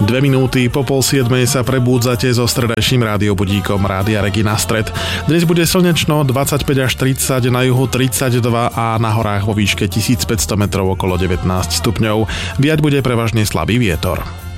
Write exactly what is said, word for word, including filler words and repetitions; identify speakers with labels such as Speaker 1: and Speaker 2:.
Speaker 1: Dve minúty po pol siedmej sa prebúdzate so stredajším rádiobudíkom Rádia Regina Stred. Dnes bude slnečno, dvadsaťpäť až tridsať, na juhu tridsaťdva a na horách vo výške tisícpäťsto metrov okolo devätnásť stupňov. Viať bude prevažne slabý vietor.